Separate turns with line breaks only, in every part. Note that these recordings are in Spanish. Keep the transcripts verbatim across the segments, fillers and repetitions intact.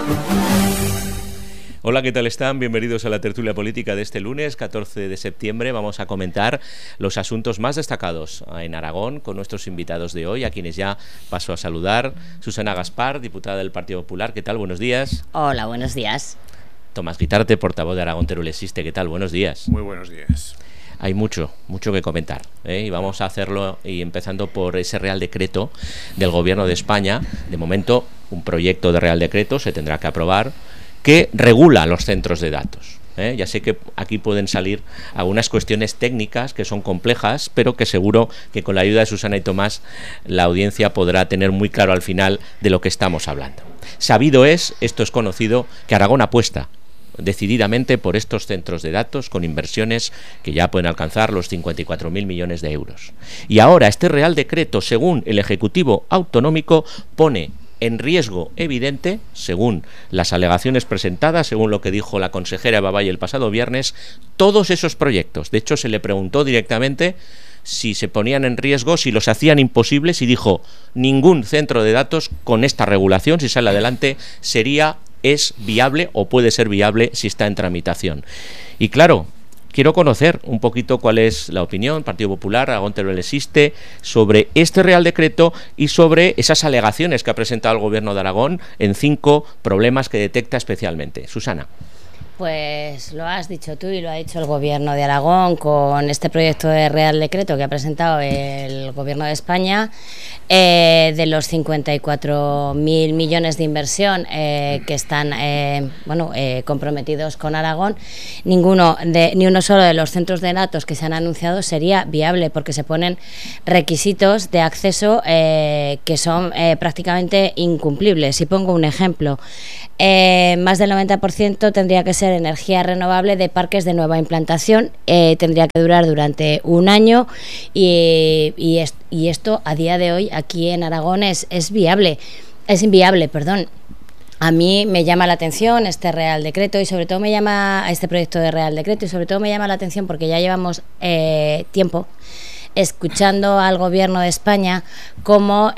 Hola, ¿qué tal están? Bienvenidos a la tertulia política de este lunes, catorce de septiembre. Vamos a comentar los asuntos más destacados en Aragón con nuestros invitados de hoy, a quienes ya paso a saludar. Susana Gaspar, diputada del Partido Popular, ¿qué tal? Buenos días.
Hola, buenos días.
Tomás Guitarte, portavoz de Aragón Teruel Existe, ¿qué tal? Buenos días.
Muy buenos días.
Hay mucho, mucho que comentar, ¿eh? Y vamos a hacerlo y empezando por ese Real Decreto del Gobierno de España. De momento, un proyecto de Real Decreto se tendrá que aprobar que regula los centros de datos. ¿eh? Ya sé que aquí pueden salir algunas cuestiones técnicas que son complejas, pero que seguro que con la ayuda de Susana y Tomás la audiencia podrá tener muy claro al final de lo que estamos hablando. Sabido es, esto es conocido, que Aragón apuesta decididamente por estos centros de datos con inversiones que ya pueden alcanzar los cincuenta y cuatro mil millones de euros. Y ahora este Real Decreto, según el Ejecutivo Autonómico, pone en riesgo evidente, según las alegaciones presentadas, según lo que dijo la consejera Eva Valle el pasado viernes, todos esos proyectos. De hecho, se le preguntó directamente si se ponían en riesgo, si los hacían imposibles, y dijo: ningún centro de datos con esta regulación, si sale adelante, sería, es viable o puede ser viable si está en tramitación. Y claro, quiero conocer un poquito cuál es la opinión Partido Popular, Aragón Teruel Existe, sobre este Real Decreto y sobre esas alegaciones que ha presentado el Gobierno de Aragón en cinco problemas que detecta especialmente. Susana.
Pues lo has dicho tú y lo ha dicho el Gobierno de Aragón con este proyecto de Real Decreto que ha presentado el Gobierno de España, eh, de los cincuenta y cuatro mil millones de inversión eh, que están eh, bueno, eh, comprometidos con Aragón. Ninguno de, ni uno solo de los centros de datos que se han anunciado sería viable, porque se ponen requisitos de acceso eh, que son eh, prácticamente incumplibles. Si pongo un ejemplo, eh, más del noventa por ciento tendría que ser energía renovable de parques de nueva implantación, eh, tendría que durar durante un año y, y, est y esto a día de hoy aquí en Aragón es, es viable, es inviable, perdón. A mí me llama la atención este Real Decreto y sobre todo me llama este proyecto de Real Decreto y sobre todo me llama la atención porque ya llevamos eh, tiempo escuchando al Gobierno de España cómo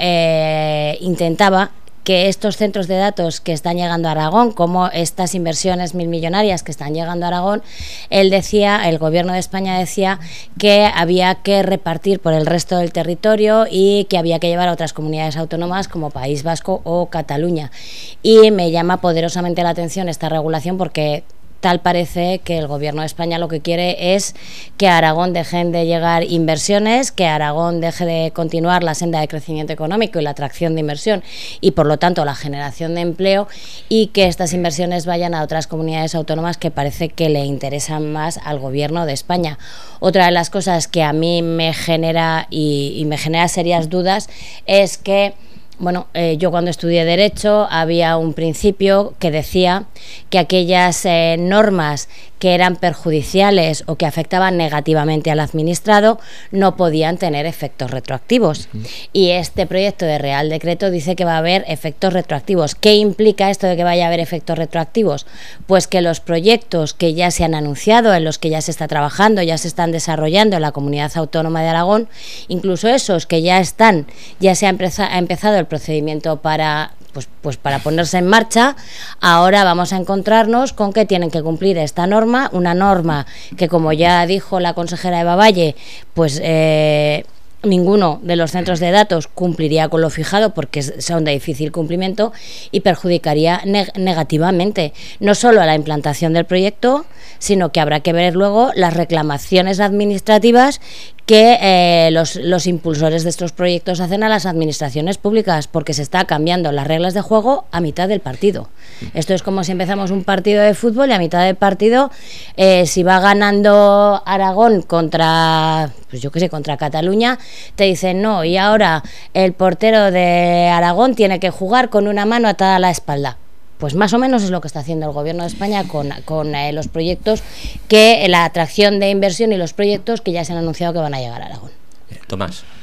eh, intentaba que estos centros de datos que están llegando a Aragón, como estas inversiones mil millonarias que están llegando a Aragón, él decía, el Gobierno de España decía que había que repartir por el resto del territorio y que había que llevar a otras comunidades autónomas como País Vasco o Cataluña. Y me llama poderosamente la atención esta regulación porque tal parece que el Gobierno de España lo que quiere es que a Aragón dejen de llegar inversiones, que Aragón deje de continuar la senda de crecimiento económico y la atracción de inversión y por lo tanto la generación de empleo, y que estas inversiones vayan a otras comunidades autónomas que parece que le interesan más al Gobierno de España. Otra de las cosas que a mí me genera y, y me genera serias dudas es que Bueno, eh, yo cuando estudié Derecho había un principio que decía que aquellas eh, normas que eran perjudiciales o que afectaban negativamente al administrado no podían tener efectos retroactivos. Uh-huh. Y este proyecto de Real Decreto dice que va a haber efectos retroactivos. ¿Qué implica esto de que vaya a haber efectos retroactivos? Pues que los proyectos que ya se han anunciado, en los que ya se está trabajando, ya se están desarrollando en la Comunidad Autónoma de Aragón, incluso esos que ya están, ya se ha, empeza- ha empezado el procedimiento para Pues, pues para ponerse en marcha, ahora vamos a encontrarnos con que tienen que cumplir esta norma, una norma que, como ya dijo la consejera Eva Valle, pues eh, ninguno de los centros de datos cumpliría con lo fijado porque son de difícil cumplimiento y perjudicaría neg- negativamente no solo a la implantación del proyecto, sino que habrá que ver luego las reclamaciones administrativas que eh, los, los impulsores de estos proyectos hacen a las administraciones públicas, porque se está cambiando las reglas de juego a mitad del partido. Esto es como si empezamos un partido de fútbol y a mitad del partido, eh, si va ganando Aragón contra, pues yo qué sé, contra Cataluña, te dicen no, y ahora el portero de Aragón tiene que jugar con una mano atada a la espalda. Pues más o menos es lo que está haciendo el Gobierno de España con, con eh, los proyectos, que la atracción de inversión y los proyectos que ya se han anunciado que van a llegar a Aragón.
Tomás.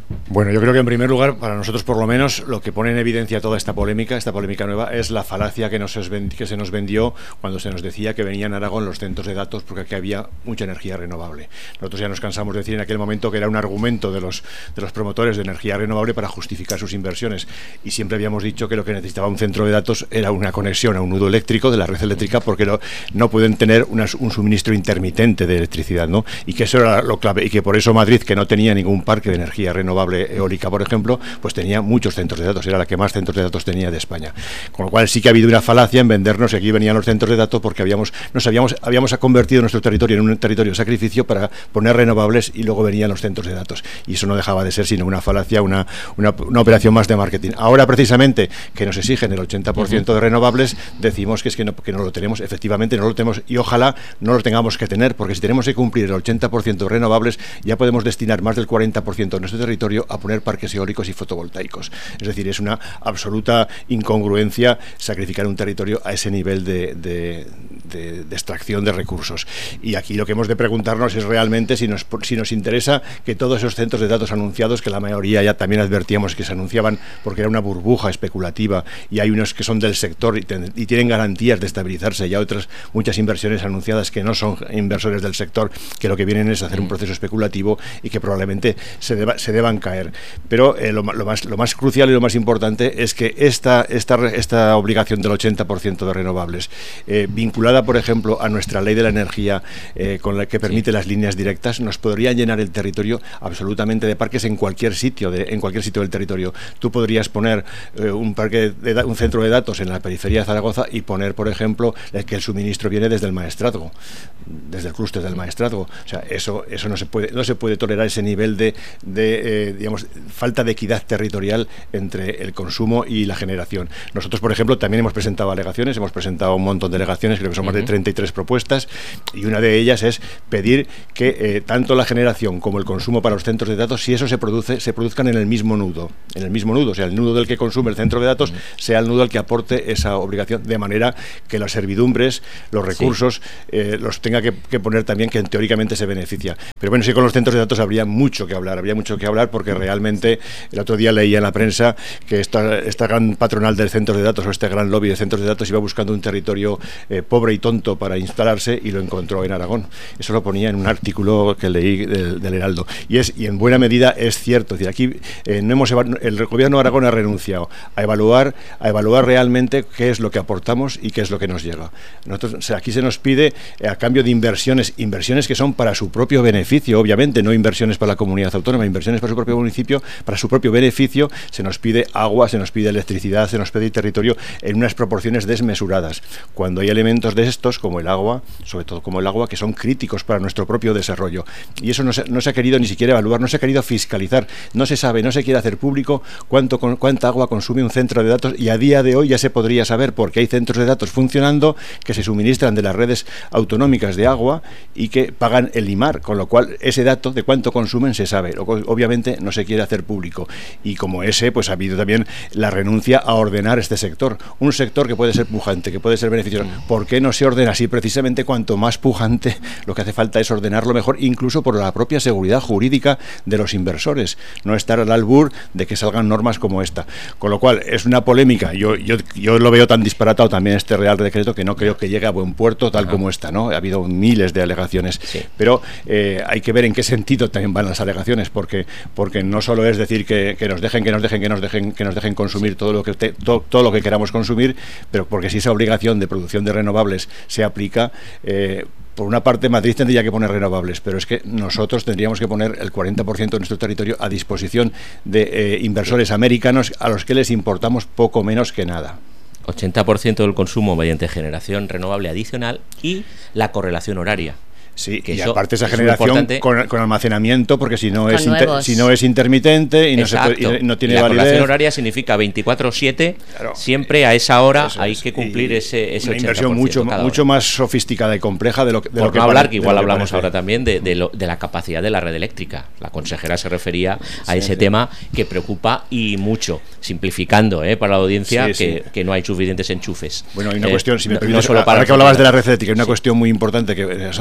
Bueno, yo creo que en primer lugar, para nosotros por lo menos, lo que pone en evidencia toda esta polémica, esta polémica nueva, es la falacia que, nos es que se nos vendió cuando se nos decía que venían a Aragón los centros de datos porque aquí había mucha energía renovable. Nosotros ya nos cansamos de decir en aquel momento que era un argumento de los, de los promotores de energía renovable para justificar sus inversiones, y siempre habíamos dicho que lo que necesitaba un centro de datos era una conexión a un nudo eléctrico de la red eléctrica, porque lo, no pueden tener una, un suministro intermitente de electricidad, ¿no? Y que eso era lo clave, y que por eso Madrid, que no tenía ningún parque de energía renovable eólica, por ejemplo, pues tenía muchos centros de datos, era la que más centros de datos tenía de España. Con lo cual sí que ha habido una falacia en vendernos que aquí venían los centros de datos porque habíamos nos habíamos habíamos convertido nuestro territorio en un territorio de sacrificio para poner renovables, y luego venían los centros de datos, y eso no dejaba de ser sino una falacia, una, una, una operación más de marketing. Ahora precisamente que nos exigen el ochenta por ciento de renovables, decimos que es que no, que no lo tenemos, efectivamente no lo tenemos, y ojalá no lo tengamos que tener, porque si tenemos que cumplir el ochenta por ciento de renovables, ya podemos destinar más del cuarenta por ciento de nuestro territorio a poner parques eólicos y fotovoltaicos. Es decir, es una absoluta incongruencia sacrificar un territorio a ese nivel de, de, de, de extracción de recursos. Y aquí lo que hemos de preguntarnos es realmente si nos, si nos interesa que todos esos centros de datos anunciados, que la mayoría ya también advertíamos que se anunciaban porque era una burbuja especulativa, y hay unos que son del sector y, ten, y tienen garantías de estabilizarse, y hay otras muchas inversiones anunciadas que no son inversores del sector, que lo que vienen es hacer un proceso especulativo y que probablemente se, deba, se deban caer. Pero eh, lo, lo, más, lo más crucial y lo más importante es que esta, esta, esta obligación del ochenta por ciento de renovables, eh, vinculada por ejemplo a nuestra ley de la energía, eh, con la que permite sí. las líneas directas, nos podría llenar el territorio absolutamente de parques en cualquier sitio, de, en cualquier sitio del territorio. Tú podrías poner eh, un parque de, un centro de datos en la periferia de Zaragoza y poner, por ejemplo, el que el suministro viene desde el maestrazgo, desde el clúster del maestrazgo. O sea, eso, eso no se puede, no se puede tolerar ese nivel de, de eh, digamos, falta de equidad territorial entre el consumo y la generación. Nosotros, por ejemplo, también hemos presentado alegaciones, hemos presentado un montón de alegaciones, creo que son más de treinta y tres propuestas, y una de ellas es pedir que eh, tanto la generación como el consumo para los centros de datos, si eso se produce, se produzcan en el mismo nudo, en el mismo nudo, o sea, el nudo del que consume el centro de datos sea el nudo al que aporte esa obligación, de manera que las servidumbres, los recursos, sí. eh, los tenga que, que poner también quien teóricamente se beneficia. Pero bueno, sí, con los centros de datos habría mucho que hablar, habría mucho que hablar, porque realmente el otro día leía en la prensa que esta, esta gran patronal del centro de datos, o este gran lobby de centros de datos, iba buscando un territorio eh, pobre y tonto para instalarse, y lo encontró en Aragón. Eso lo ponía en un artículo que leí del, del Heraldo, y es y en buena medida es cierto. Es decir, aquí eh, no hemos el gobierno de Aragón ha renunciado a evaluar a evaluar realmente qué es lo que aportamos y qué es lo que nos llega. Nosotros, o sea, aquí se nos pide eh, a cambio de inversiones, inversiones que son para su propio beneficio, obviamente, no inversiones para la comunidad autónoma, inversiones para su propio municipio, para su propio beneficio. Se nos pide agua, se nos pide electricidad, se nos pide territorio en unas proporciones desmesuradas, cuando hay elementos de estos, como el agua, sobre todo como el agua, que son críticos para nuestro propio desarrollo. Y eso no se, no se ha querido ni siquiera evaluar, no se ha querido fiscalizar, no se sabe, no se quiere hacer público cuánto, cuánta agua consume un centro de datos, y a día de hoy ya se podría saber, porque hay centros de datos funcionando que se suministran de las redes autonómicas de agua y que pagan el I M A R, con lo cual ese dato de cuánto consumen se sabe. Obviamente no se quiere hacer público, y como ese, pues ha habido también la renuncia a ordenar este sector, un sector que puede ser pujante, que puede ser beneficioso. ¿Por qué no se ordena así? Precisamente cuanto más pujante, lo que hace falta es ordenarlo mejor, incluso por la propia seguridad jurídica de los inversores, no estar al albur de que salgan normas como esta. Con lo cual es una polémica, yo, yo, yo lo veo tan disparatado también este Real Decreto, que no creo que llegue a buen puerto tal Ajá. como está, ¿no? Ha habido miles de alegaciones, sí. pero eh, hay que ver en qué sentido también van las alegaciones, porque porque no solo es decir que, que nos dejen, que nos dejen, que nos dejen, que nos dejen consumir todo lo que te, to, todo lo que queramos consumir, pero porque si esa obligación de producción de renovables se aplica, eh, por una parte Madrid tendría que poner renovables, pero es que nosotros tendríamos que poner el cuarenta por ciento de nuestro territorio a disposición de eh, inversores americanos a los que les importamos poco menos que nada.
ochenta por ciento del consumo mediante generación renovable adicional y la correlación horaria.
Sí, que y eso, aparte esa generación con, con almacenamiento, porque si no es inter, si no es intermitente y no, se puede, y no tiene
la
validez. La
correlación horaria significa veinticuatro siete, claro, siempre a esa hora hay que cumplir ese, ese
una inversión mucho, mucho más sofisticada y compleja de lo, de
Por
lo que
no hablar,
pare,
que igual
que
hablamos
parece.
ahora también de, de, lo, de la capacidad de la red eléctrica. La consejera se refería a sí, ese sí. tema que preocupa y mucho, simplificando ¿eh? para la audiencia sí, que, sí. que no hay suficientes enchufes.
Bueno, hay una
eh,
cuestión, si me
no,
permites,
no solo para
ahora que hablabas de la red eléctrica, hay una
sí.
cuestión muy importante que a nosotros nos ha puesto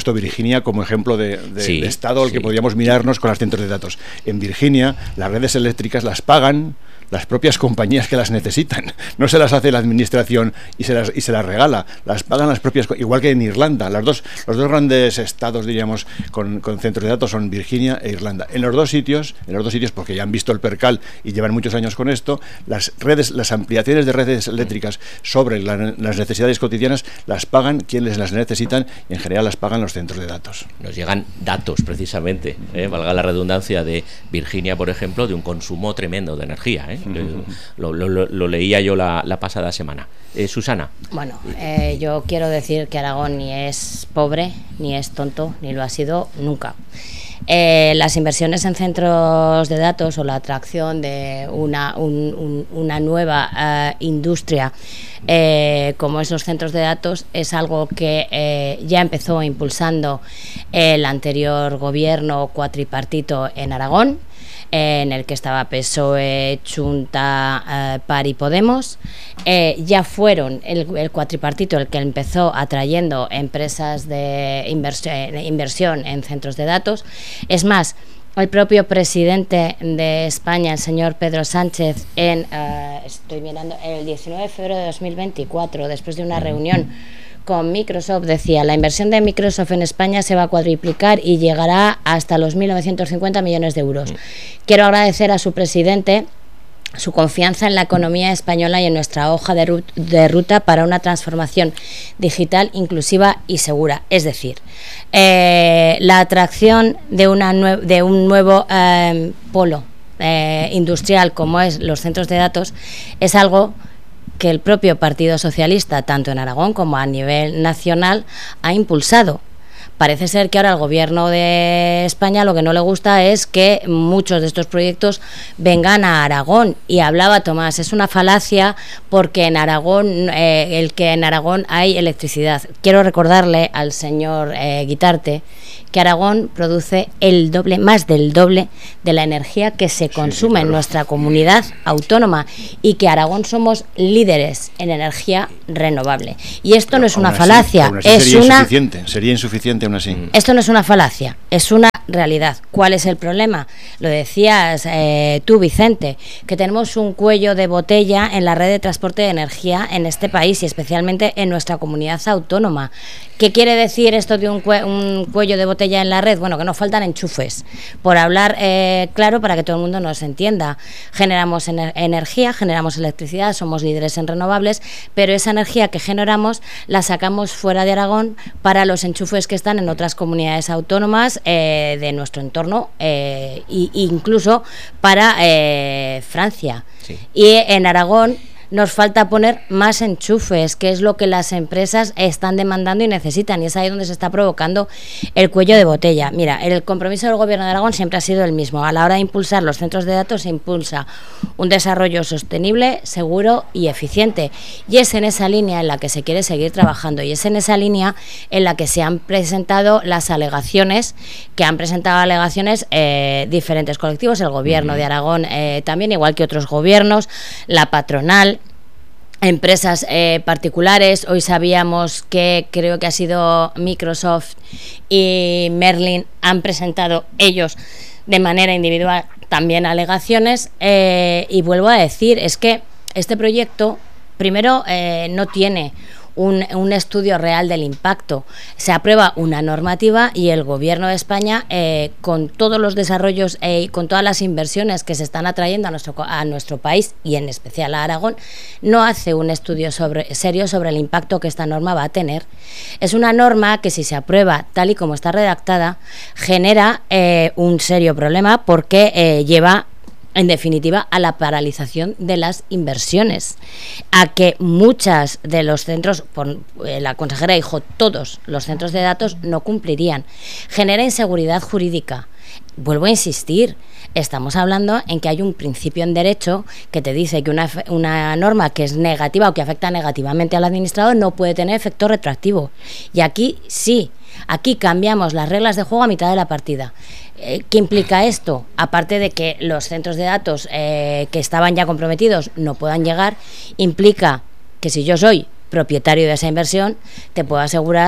puesto Virginia como ejemplo de, de,
sí,
de estado al
sí.
que podríamos mirarnos con los centros de datos. En Virginia, las redes eléctricas las pagan las propias compañías que las necesitan. No se las hace la administración y se las, y se las regala, las pagan las propias, igual que en Irlanda. Las dos, los dos grandes estados, diríamos, con, con centros de datos son Virginia e Irlanda. En los dos sitios, en los dos sitios, porque ya han visto el percal y llevan muchos años con esto, las redes, las ampliaciones de redes eléctricas sobre la, las necesidades cotidianas las pagan quienes las necesitan y en general las pagan los centros de datos.
Nos llegan datos, precisamente, ¿eh? valga la redundancia, de Virginia, por ejemplo, de un consumo tremendo de energía, ¿eh? Lo, lo, lo, lo leía yo la, la pasada semana. Eh, Susana.
Bueno, eh, yo quiero decir que Aragón ni es pobre, ni es tonto, ni lo ha sido nunca. Eh, las inversiones en centros de datos o la atracción de una, un, un, una nueva eh, industria eh, como esos centros de datos es algo que eh, ya empezó impulsando el anterior gobierno cuatripartito en Aragón, en el que estaba P S O E, Chunta, eh, P A R y Podemos. Eh, ya fueron el, el cuatripartito el que empezó atrayendo empresas de inversión, inversión en centros de datos. Es más, el propio presidente de España, el señor Pedro Sánchez, en eh, estoy mirando el diecinueve de febrero de dos mil veinticuatro, después de una reunión con Microsoft, decía: la inversión de Microsoft en España se va a cuadriplicar y llegará hasta los mil novecientos cincuenta millones de euros. Quiero agradecer a su presidente su confianza en la economía española y en nuestra hoja de, rut de ruta para una transformación digital, inclusiva y segura. Es decir, eh, la atracción de, una nue de un nuevo eh, polo eh, industrial como es los centros de datos es algo que el propio Partido Socialista, tanto en Aragón como a nivel nacional, ha impulsado. Parece ser que ahora al Gobierno de España lo que no le gusta es que muchos de estos proyectos vengan a Aragón. Y hablaba Tomás, es una falacia porque en Aragón, eh, el que en Aragón hay electricidad. Quiero recordarle al señor eh, Guitarte que Aragón produce el doble, más del doble de la energía que se consume sí, sí, claro. en nuestra comunidad autónoma, y que Aragón somos líderes en energía renovable. Y esto Pero no es una así, falacia,
aún así
es
sería
una
insuficiente, sería insuficiente aún así.
Esto no es una falacia, es una realidad. ¿Cuál es el problema? Lo decías eh, tú, Vicente, que tenemos un cuello de botella en la red de transporte de energía en este país y especialmente en nuestra comunidad autónoma. ¿Qué quiere decir esto de un, cue un cuello de botella en la red? Bueno, que nos faltan enchufes. Por hablar eh, claro, para que todo el mundo nos entienda. Generamos ener energía, generamos electricidad, somos líderes en renovables, pero esa energía que generamos la sacamos fuera de Aragón para los enchufes que están en otras comunidades autónomas eh, de nuestro entorno e eh, incluso para eh, Francia. Sí. Y en Aragón nos falta poner más enchufes, que es lo que las empresas están demandando y necesitan, y es ahí donde se está provocando el cuello de botella. Mira, el compromiso del Gobierno de Aragón siempre ha sido el mismo. A la hora de impulsar los centros de datos se impulsa un desarrollo sostenible, seguro y eficiente, y es en esa línea en la que se quiere seguir trabajando, y es en esa línea en la que se han presentado las alegaciones, que han presentado alegaciones eh, diferentes colectivos, el Gobierno de Aragón eh, también, igual que otros gobiernos, la patronal, empresas eh, particulares. Hoy sabíamos que creo que ha sido Microsoft y Merlin han presentado ellos de manera individual también alegaciones eh, y vuelvo a decir, es que este proyecto primero eh, no tiene Un, un estudio real del impacto. Se aprueba una normativa y el Gobierno de España, eh, con todos los desarrollos y eh, con todas las inversiones que se están atrayendo a nuestro, a nuestro país y en especial a Aragón, no hace un estudio sobre, serio sobre el impacto que esta norma va a tener. Es una norma que, si se aprueba tal y como está redactada, genera eh, un serio problema porque eh, lleva en definitiva a la paralización de las inversiones, a que muchas de los centros, por, eh, la consejera dijo todos los centros de datos no cumplirían, genera inseguridad jurídica. Vuelvo a insistir, estamos hablando en que hay un principio en derecho que te dice que una, una norma que es negativa o que afecta negativamente al administrador no puede tener efecto retroactivo, y aquí sí. Aquí cambiamos las reglas de juego a mitad de la partida. Eh, ¿Qué implica esto? Aparte de que los centros de datos eh, que estaban ya comprometidos no puedan llegar, implica que si yo soy propietario de esa inversión, te puedo asegurar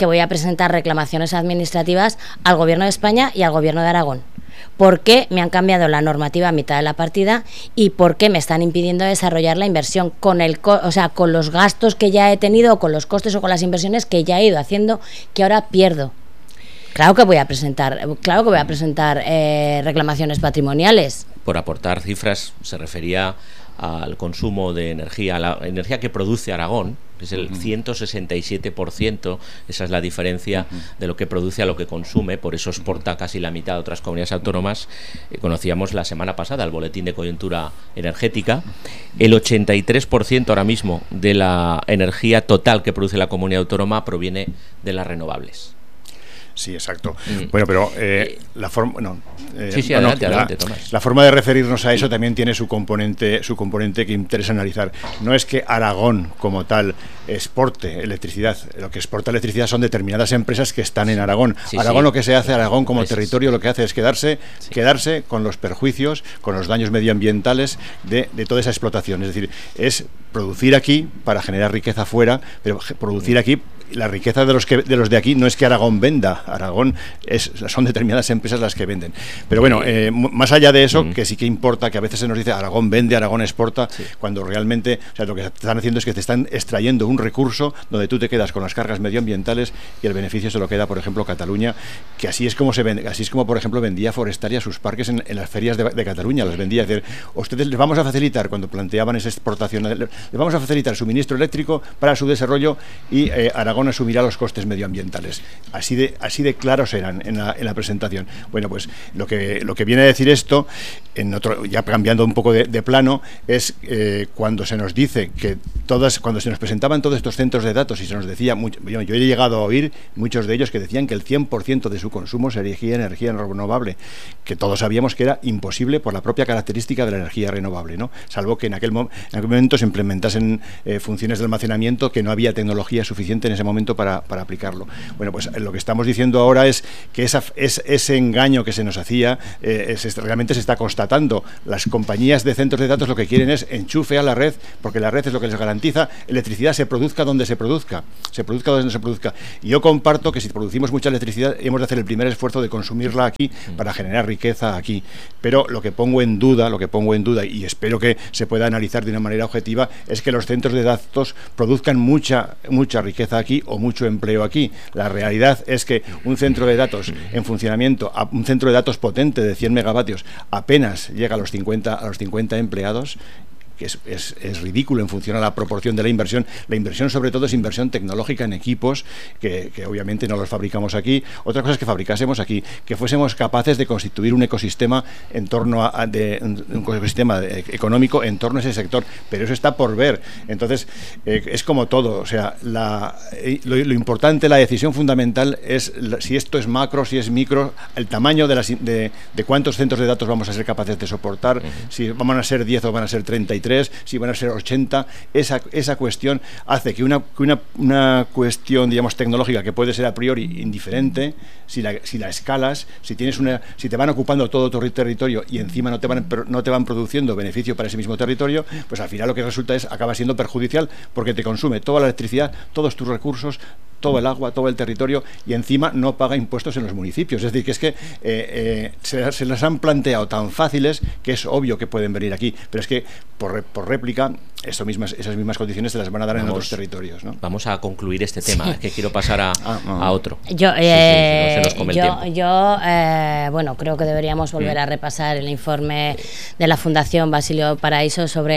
que voy a presentar reclamaciones administrativas al Gobierno de España y al Gobierno de Aragón. ¿Por qué me han cambiado la normativa a mitad de la partida y por qué me están impidiendo desarrollar la inversión con el co o sea, con los gastos que ya he tenido, o con los costes o con las inversiones que ya he ido haciendo, que ahora pierdo? Claro que voy a presentar, claro que voy a presentar eh, reclamaciones patrimoniales.
Por aportar cifras, se refería al consumo de energía, a la energía que produce Aragón, que es el uh-huh. ciento sesenta y siete por ciento, esa es la diferencia uh-huh. de lo que produce a lo que consume, por eso exporta casi la mitad a otras comunidades autónomas. Eh, conocíamos la semana pasada el boletín de coyuntura energética, el ochenta y tres por ciento ahora mismo de la energía total que produce la comunidad autónoma proviene de las renovables.
Sí, exacto. Mm. Bueno, pero eh, la forma, no, eh,
sí, sí,
no,
adelante,
no,
adelante,
la,
Tomás.
La forma de referirnos a eso también tiene su componente, su componente que interesa analizar. No es que Aragón como tal exporte electricidad, lo que exporta electricidad son determinadas empresas que están en Aragón. Sí, Aragón sí. Lo que se hace, Aragón como Empresas. territorio lo que hace es quedarse, sí. quedarse con los perjuicios, con los daños medioambientales de, de toda esa explotación. Es decir, es producir aquí para generar riqueza fuera, pero producir aquí. La riqueza de los que de los de aquí no es que Aragón venda, Aragón es, son determinadas empresas las que venden. Pero bueno, eh, más allá de eso, mm. que sí que importa, que a veces se nos dice Aragón vende, Aragón exporta, sí. cuando realmente, o sea, lo que están haciendo es que te están extrayendo un recurso donde tú te quedas con las cargas medioambientales y el beneficio se lo queda, por ejemplo, Cataluña, que así es como se vende, así es como, por ejemplo, vendía Forestaria sus parques en, en las ferias de, de Cataluña, los vendía, es decir, ustedes les vamos a facilitar, cuando planteaban esa exportación, les vamos a facilitar suministro eléctrico para su desarrollo y eh, Aragón asumirá los costes medioambientales. Así de así de claros eran en la, en la presentación. Bueno, pues lo que lo que viene a decir esto, en otro, ya cambiando un poco de, de plano, es eh, cuando se nos dice que todas, cuando se nos presentaban todos estos centros de datos y se nos decía, mucho, yo, yo he llegado a oír muchos de ellos que decían que el cien por ciento de su consumo se erigía en energía renovable, que todos sabíamos que era imposible por la propia característica de la energía renovable, ¿no? Salvo que en aquel, mo en aquel momento se implementasen eh, funciones de almacenamiento, que no había tecnología suficiente en ese momento para para aplicarlo. Bueno, pues lo que estamos diciendo ahora es que esa, es, ese engaño que se nos hacía eh, es, realmente se está constatando. Las compañías de centros de datos lo que quieren es enchufe a la red, porque la red es lo que les garantiza electricidad, se produzca donde se produzca, se produzca donde se produzca. Y yo comparto que si producimos mucha electricidad hemos de hacer el primer esfuerzo de consumirla aquí para generar riqueza aquí. Pero lo que pongo en duda, lo que pongo en duda y espero que se pueda analizar de una manera objetiva es que los centros de datos produzcan mucha, mucha riqueza aquí o mucho empleo aquí. La realidad es que un centro de datos en funcionamiento, un centro de datos potente de cien megavatios apenas llega a los cincuenta, a los cincuenta empleados, que es, es, es ridículo en función a la proporción de la inversión. La inversión sobre todo es inversión tecnológica en equipos que, que obviamente no los fabricamos aquí. Otra cosa es que fabricásemos aquí, que fuésemos capaces de constituir un ecosistema en torno a, de, un ecosistema de, económico en torno a ese sector, pero eso está por ver. Entonces eh, es como todo, o sea, la, lo, lo importante, la decisión fundamental es la, si esto es macro, si es micro, el tamaño de, las, de, de cuántos centros de datos vamos a ser capaces de soportar, uh-huh. si van a ser diez o van a ser treinta y tres, si van a ser ochenta, esa, esa cuestión hace que una, que una, una cuestión, digamos, tecnológica que puede ser a priori indiferente, si la, si la escalas, si tienes una, si te van ocupando todo tu territorio y encima no te van, no te van produciendo beneficio para ese mismo territorio, pues al final lo que resulta es, acaba siendo perjudicial porque te consume toda la electricidad, todos tus recursos, todo el agua, todo el territorio y encima no paga impuestos en los municipios. Es decir, que es que eh, eh, se, se las han planteado tan fáciles que es obvio que pueden venir aquí, pero es que por, por réplica eso mismas, esas mismas condiciones se las van a dar vamos, en otros territorios, ¿no? Vamos a concluir este tema, sí. Es que quiero pasar a, ah, no. a otro.
Yo, eh, sí, sí, si no, yo, yo eh, bueno, creo que deberíamos volver mm. a repasar el informe de la Fundación Basilio Paraíso sobre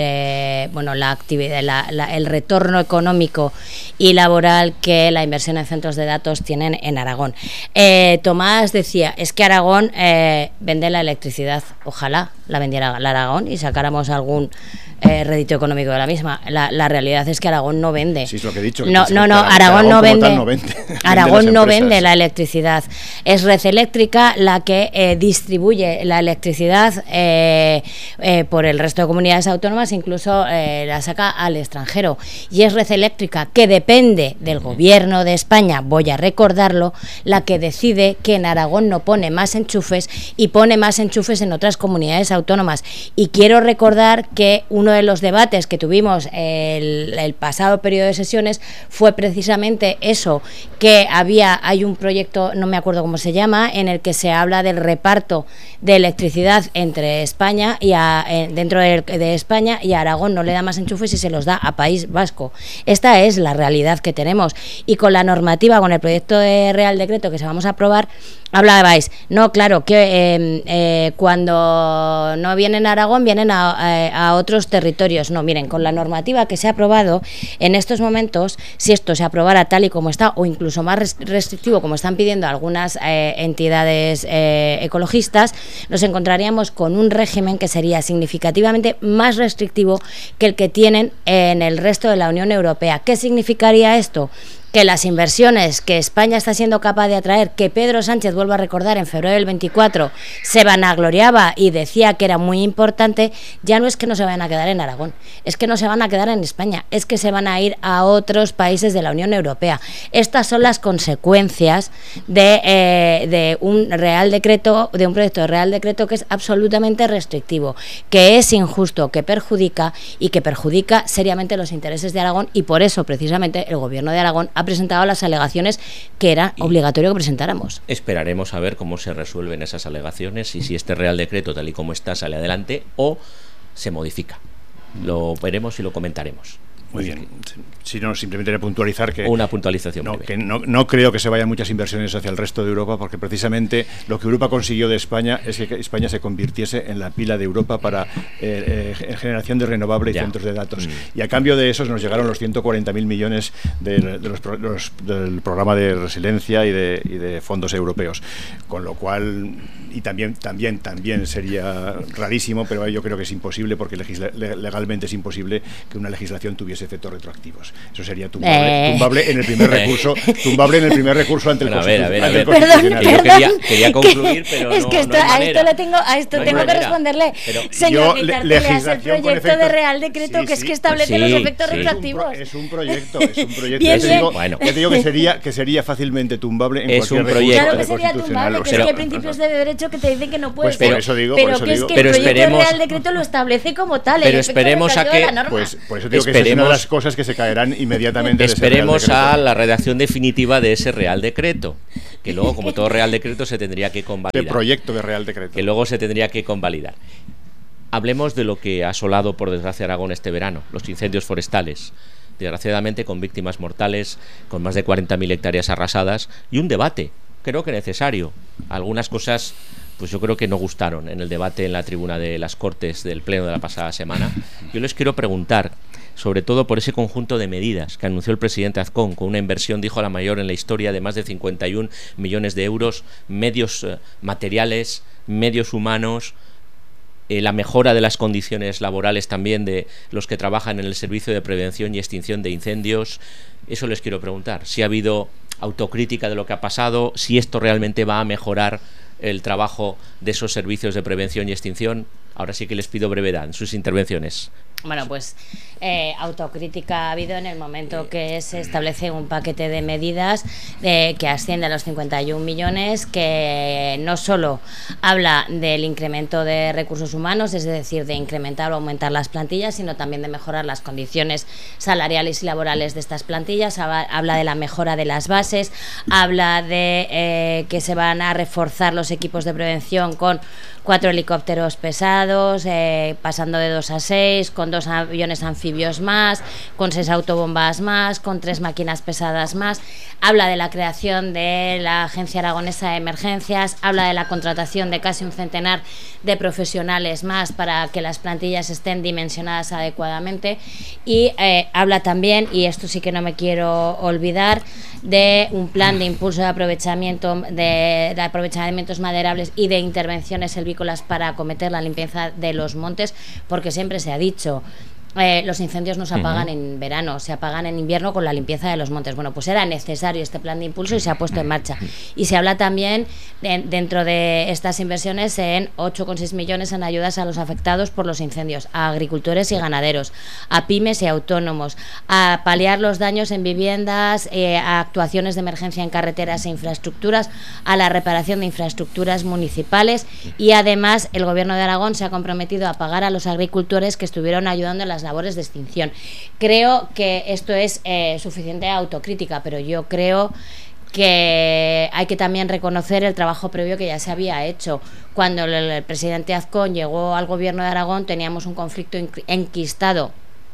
eh, bueno, la actividad, la, la, el retorno económico y laboral que la inversión en centros de datos tienen en Aragón. Eh, Tomás decía, es que Aragón eh, vende la electricidad, ojalá la vendiera la Aragón y sacáramos algún eh, rédito económico de la misma. La, la realidad es que Aragón no vende.
Sí, es lo que he dicho.
No,
que
no, no,
Aragón,
Aragón, no, vende,
no vende.
Aragón vende no vende la electricidad. Es Red Eléctrica la que eh, distribuye la electricidad eh, eh, por el resto de comunidades autónomas, incluso eh, la saca al extranjero. Y es Red Eléctrica que depende del gobierno Gobierno de España, voy a recordarlo, la que decide que en Aragón no pone más enchufes y pone más enchufes en otras comunidades autónomas. Y quiero recordar que uno de los debates que tuvimos el, el pasado periodo de sesiones fue precisamente eso, que había, hay un proyecto, no me acuerdo cómo se llama, en el que se habla del reparto de electricidad entre España y a, eh, dentro de, de España, y a Aragón no le da más enchufes y se los da a País Vasco. Esta es la realidad que tenemos, y con la normativa, con el proyecto de Real Decreto que se vamos a aprobar, hablabais, no, claro, que eh, eh, cuando no vienen a Aragón vienen a, a, a otros territorios. No, miren, con la normativa que se ha aprobado en estos momentos, si esto se aprobara tal y como está, o incluso más restrictivo como están pidiendo algunas eh, entidades eh, ecologistas, nos encontraríamos con un régimen que sería significativamente más restrictivo que el que tienen en el resto de la Unión Europea. ¿Qué significaría esto? Que las inversiones que España está siendo capaz de atraer, que Pedro Sánchez, vuelvo a recordar, en febrero del veinticuatro se vanagloriaba y decía que era muy importante, ya no es que no se vayan a quedar en Aragón, es que no se van a quedar en España, es que se van a ir a otros países de la Unión Europea. Estas son las consecuencias de, eh, de un Real Decreto, de un proyecto de Real Decreto que es absolutamente restrictivo, que es injusto, que perjudica y que perjudica seriamente los intereses de Aragón, y por eso precisamente el Gobierno de Aragón ha presentado las alegaciones que era y obligatorio que presentáramos.
Esperaremos a ver cómo se resuelven esas alegaciones y si este Real Decreto, tal y como está, sale adelante o se modifica. Lo veremos y lo comentaremos.
Muy bien. Si no, simplemente puntualizar que
una puntualización
no,
breve.
que no, no creo que se vayan muchas inversiones hacia el resto de Europa, porque precisamente lo que Europa consiguió de España es que España se convirtiese en la pila de Europa para eh, eh, generación de renovable y ya. centros de datos. Mm. Y a cambio de eso nos llegaron los ciento cuarenta mil millones de, de los, los, del programa de resiliencia y de, y de fondos europeos. Con lo cual, y también, también, también sería rarísimo, pero yo creo que es imposible, porque legisla, legalmente es imposible que una legislación tuviese efectos retroactivos. Eso sería tumbable, eh. tumbable en el primer recurso, tumbable en el primer recurso ante el
bueno, Constitucional.
A ver, a ver, a ver. Perdón,
yo quería, quería concluir, pero
es
no,
que esto,
no
a esto le tengo, a esto no tengo que responderle. Pero Señor Vitarteles, el proyecto efectos, de Real Decreto sí, que es que establece pues sí, los efectos sí. retroactivos.
Es un, pro, es un proyecto, es un proyecto. Bien, bien. Digo, bueno. Yo te digo que sería que sería fácilmente tumbable en
es
cualquier
un proyecto.
Claro que sería tumbable, que es que hay principios de derecho que te dicen que no puedes.
Pues por eso digo,
pero que es que el proyecto de Real Decreto lo establece como tal.
Pero esperemos a que
pues por eso digo que es una de las cosas que se caerán inmediatamente.
Esperemos a la redacción definitiva de ese Real Decreto, que luego, como todo Real Decreto, se tendría que convalidar.
El proyecto de Real Decreto.
Que luego se tendría que convalidar. Hablemos de lo que ha asolado, por desgracia, Aragón este verano, los incendios forestales. Desgraciadamente, con víctimas mortales, con más de cuarenta mil hectáreas arrasadas, y un debate, creo que necesario. Algunas cosas, pues yo creo que no gustaron en el debate en la tribuna de las Cortes del Pleno de la pasada semana. Yo les quiero preguntar, sobre todo por ese conjunto de medidas que anunció el presidente Azcón, con una inversión, dijo, la mayor en la historia, de más de cincuenta y un millones de euros, medios eh, materiales, medios humanos, eh, la mejora de las condiciones laborales también de los que trabajan en el servicio de prevención y extinción de incendios. Eso les quiero preguntar, si ha habido autocrítica de lo que ha pasado, si esto realmente va a mejorar el trabajo de esos servicios de prevención y extinción. Ahora sí que les pido brevedad en sus intervenciones.
Bueno, pues eh, autocrítica ha habido en el momento que se establece un paquete de medidas eh, que asciende a los cincuenta y un millones, que no solo habla del incremento de recursos humanos, es decir, de incrementar o aumentar las plantillas, sino también de mejorar las condiciones salariales y laborales de estas plantillas. Habla de la mejora de las bases, habla de eh, que se van a reforzar los equipos de prevención con cuatro helicópteros pesados, eh, pasando de dos a seis, con dos aviones anfibios más, con seis autobombas más, con tres máquinas pesadas más. Habla de la creación de la Agencia Aragonesa de Emergencias, habla de la contratación de casi un centenar de profesionales más para que las plantillas estén dimensionadas adecuadamente, y eh, habla también, y esto sí que no me quiero olvidar, de un plan de impulso de aprovechamiento de, de aprovechamientos maderables y de intervenciones silvícolas para acometer la limpieza de los montes, porque siempre se ha dicho Eh, los incendios no se apagan
uh-huh.
en verano, se apagan en invierno con la limpieza de los montes. Bueno, pues era necesario este plan de impulso y se ha puesto en marcha. Y se habla también de, dentro de estas inversiones en ocho coma seis millones en ayudas a los afectados por los incendios, a agricultores y ganaderos, a pymes y autónomos, a paliar los daños en viviendas, eh, a actuaciones de emergencia en carreteras e infraestructuras, a la reparación de infraestructuras municipales, y además el Gobierno de Aragón se ha comprometido a pagar a los agricultores que estuvieron ayudando en las labores de extinción. Creo que esto es eh, suficiente autocrítica, pero yo creo que hay que también reconocer el trabajo previo que ya se había hecho. Cuando el, el presidente Azcón llegó al Gobierno de Aragón, teníamos un conflicto enquistado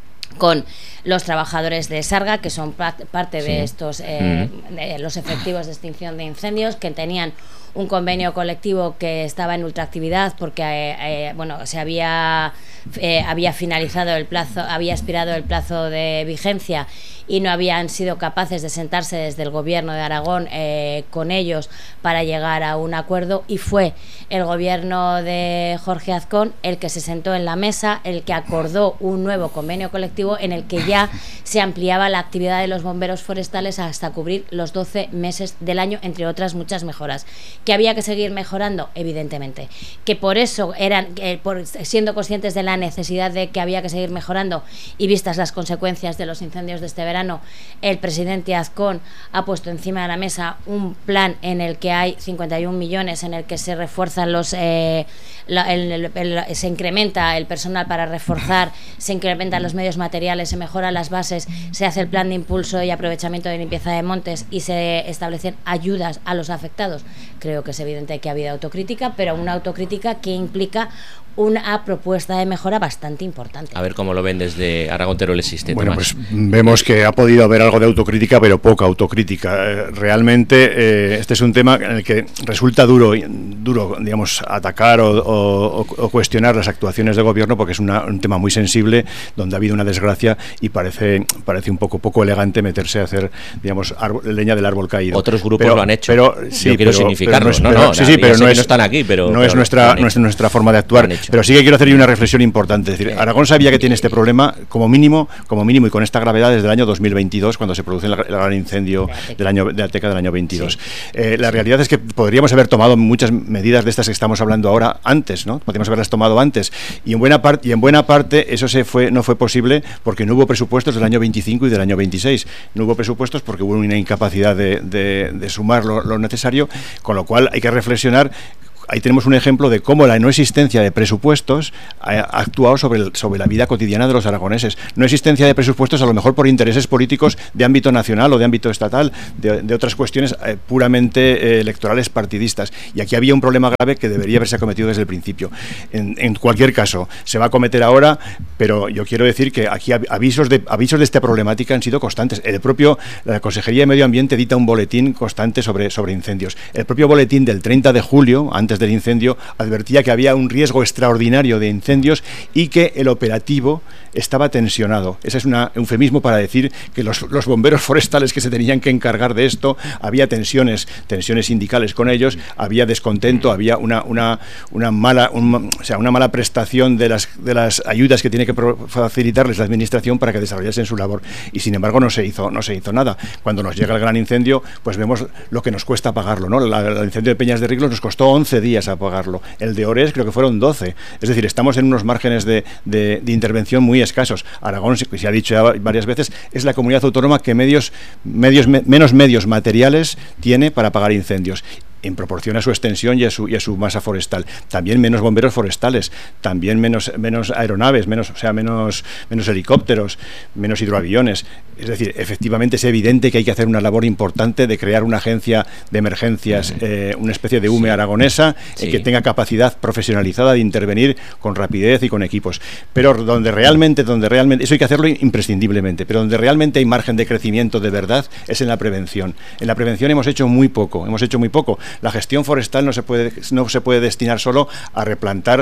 con los trabajadores de Sarga, que son parte de sí. estos eh, mm. de los efectivos de extinción de incendios, que tenían un convenio colectivo que estaba en ultraactividad porque eh, eh, bueno, se había eh, había finalizado el plazo, había expirado el plazo de vigencia y no habían sido capaces de sentarse desde el Gobierno de Aragón eh, con ellos para llegar a un acuerdo, y fue el Gobierno de Jorge Azcón el que se sentó en la mesa, el que acordó un nuevo convenio colectivo en el que ya se ampliaba la actividad de los bomberos forestales hasta cubrir los doce meses del año, entre otras muchas mejoras. Que había que seguir mejorando, evidentemente. Que por eso eran, eh, por, siendo conscientes de la necesidad de que había que seguir mejorando y vistas las consecuencias de los incendios de este verano, el presidente Azcón ha puesto encima de la mesa un plan en el que hay cincuenta y un millones, en el que se refuerzan los eh, la, el, el, el, se incrementa el personal para reforzar, se incrementan los medios materiales, se mejoran las bases, se hace el plan de impulso y aprovechamiento de limpieza de montes y se establecen ayudas a los afectados. Creo que es evidente que ha habido autocrítica, pero una autocrítica que implica una propuesta de mejora bastante importante.
A ver cómo lo ven desde Aragón Teruel existe.
Bueno,
Tomás.
Pues vemos que ha podido haber algo de autocrítica, pero poca autocrítica. Eh, realmente eh, este es un tema en el que resulta duro, duro, digamos, atacar o, o, o cuestionar las actuaciones de gobierno, porque es una, un tema muy sensible, donde ha habido una desgracia y parece, parece un poco poco elegante meterse a hacer, digamos, árbol, leña del árbol caído.
Otros grupos
pero,
lo han hecho.
Pero sí,
Yo quiero
pero,
significarlo.
Pero
no,
no,
no,
sí, sí, pero no, es,
no están aquí, pero
no
pero
es nuestra, no es nuestra forma de actuar. Pero sí que quiero hacer una reflexión importante. Es decir, Aragón sabía que tiene este problema como mínimo, como mínimo y con esta gravedad desde el año dos mil veintidós, cuando se produce el gran incendio del año, de la Teca del año veintidós. Sí. Eh, la sí. realidad es que podríamos haber tomado muchas medidas de estas que estamos hablando ahora antes, ¿no? Podríamos haberlas tomado antes. Y en buena parte, y en buena parte eso se fue, no fue posible porque no hubo presupuestos del año veinticinco y del año veintiséis. No hubo presupuestos porque hubo una incapacidad de, de, de sumar lo, lo necesario, con lo cual hay que reflexionar. Ahí tenemos un ejemplo de cómo la no existencia de presupuestos ha actuado sobre, el, sobre la vida cotidiana de los aragoneses. No existencia de presupuestos a lo mejor por intereses políticos de ámbito nacional o de ámbito estatal, de, de otras cuestiones eh, puramente eh, electorales partidistas. Y aquí había un problema grave que debería haberse acometido desde el principio. En, en cualquier caso, se va a acometer ahora, pero yo quiero decir que aquí avisos de, avisos de esta problemática han sido constantes. El propio, la Consejería de Medio Ambiente edita un boletín constante sobre, sobre incendios. El propio boletín del treinta de julio, antes del incendio, advertía que había un riesgo extraordinario de incendios y que el operativo estaba tensionado. Ese es un eufemismo para decir que los, los bomberos forestales que se tenían que encargar de esto, había tensiones, tensiones sindicales con ellos, había descontento, había una, una, una mala, un, o sea, una mala prestación de las, de las ayudas que tiene que facilitarles la administración para que desarrollasen su labor. Y sin embargo no se hizo, no se hizo nada. Cuando nos llega el gran incendio, pues vemos lo que nos cuesta pagarlo, ¿no? La, el incendio de Peñas de Riglos nos costó once días a pagarlo. El de Ores creo que fueron doce. Es decir, estamos en unos márgenes de, de, de intervención muy escasos. Aragón, se, se ha dicho ya varias veces, es la comunidad autónoma que medios, medios me, menos medios materiales tiene para pagar incendios, en proporción a su extensión y a su, y a su masa forestal. También menos bomberos forestales, también menos, menos aeronaves, menos, o sea, menos, menos helicópteros, menos hidroaviones. Es decir, efectivamente es evidente que hay que hacer una labor importante de crear una agencia de emergencias, eh, una especie de U M E sí. aragonesa, sí. eh, que tenga capacidad profesionalizada de intervenir con rapidez y con equipos. Pero donde realmente, donde realmente, eso hay que hacerlo imprescindiblemente, pero donde realmente hay margen de crecimiento de verdad es en la prevención. En la prevención hemos hecho muy poco, hemos hecho muy poco. La gestión forestal no se puede, no se puede destinar solo a replantar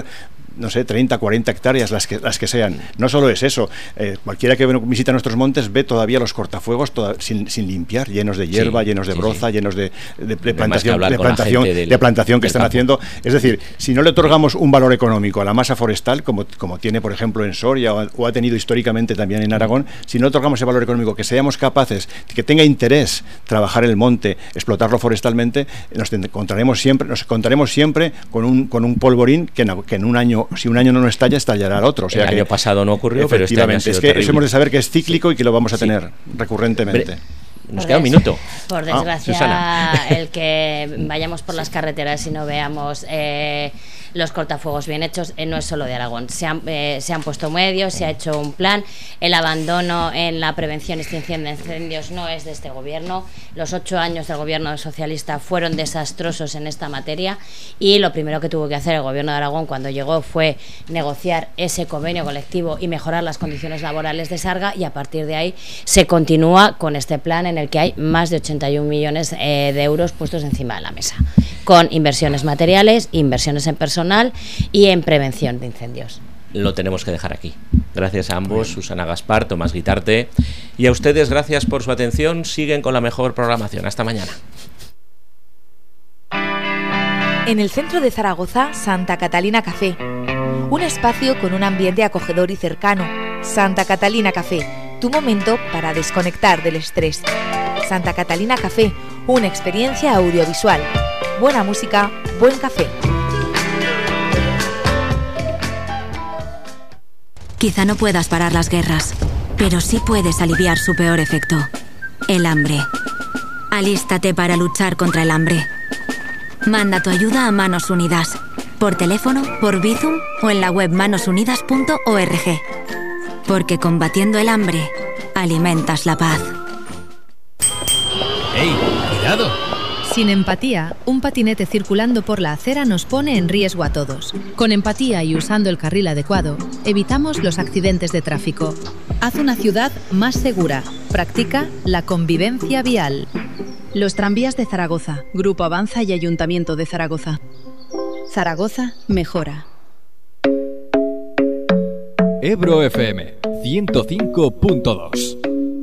no sé, treinta, cuarenta hectáreas, las que, las que sean. No solo es eso, eh, cualquiera que visita nuestros montes ve todavía los cortafuegos toda, sin, sin limpiar, llenos de hierba, sí, llenos de broza, sí, sí. llenos de, de, de plantación, de plantación, del, de plantación que están campo. haciendo. Es decir, si no le otorgamos un valor económico a la masa forestal, como, como tiene, por ejemplo, en Soria o, o ha tenido históricamente también en Aragón, si no otorgamos ese valor económico, que seamos capaces, que tenga interés trabajar el monte, explotarlo forestalmente, nos encontraremos siempre, nos encontraremos siempre con un, con un polvorín que en, que en un año, si un año no nos estalla, estallará el otro. O sea
el
que,
año pasado no ocurrió, pero este año ha sido
es que
terrible.
Eso hemos de saber que es cíclico sí. y que lo vamos a tener sí. recurrentemente.
Nos queda un minuto.
Por desgracia, ah, el que vayamos por las carreteras y no veamos eh, los cortafuegos bien hechos, eh, no es solo de Aragón. Se han, eh, se han puesto medios, se ha hecho un plan. El abandono en la prevención y extinción de incendios no es de este gobierno. Los ocho años del gobierno socialista fueron desastrosos en esta materia y lo primero que tuvo que hacer el gobierno de Aragón cuando llegó fue negociar ese convenio colectivo y mejorar las condiciones laborales de Sarga, y a partir de ahí se continúa con este plan en el que hay más de ochenta y un millones eh, de euros puestos encima de la mesa, con inversiones materiales, inversiones en personal y en prevención de incendios.
Lo tenemos que dejar aquí. Gracias a ambos, Susana Gaspar, Tomás Guitarte, y a ustedes gracias por su atención. Siguen con la mejor programación. Hasta mañana.
En el centro de Zaragoza, Santa Catalina Café, un espacio con un ambiente acogedor y cercano. Santa Catalina Café, tu momento para desconectar del estrés. Santa Catalina Café, una experiencia audiovisual. Buena música, buen café.
Quizá no puedas parar las guerras, pero sí puedes aliviar su peor efecto, el hambre. Alístate para luchar contra el hambre. Manda tu ayuda a Manos Unidas, por teléfono, por Bizum o en la web manos unidas punto org. Porque combatiendo el hambre, alimentas la paz.
¡Ey, cuidado!
Sin empatía, un patinete circulando por la acera nos pone en riesgo a todos. Con empatía y usando el carril adecuado, evitamos los accidentes de tráfico. Haz una ciudad más segura. Practica la convivencia vial. Los tranvías de Zaragoza, Grupo Avanza y Ayuntamiento de Zaragoza. Zaragoza mejora.
Ebro F M ciento cinco punto dos.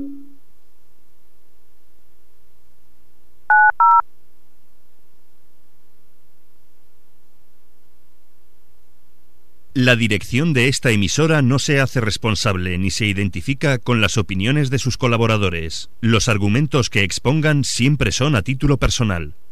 La dirección de esta emisora no se hace responsable ni se identifica con las opiniones de sus colaboradores. Los argumentos que expongan siempre son a título personal.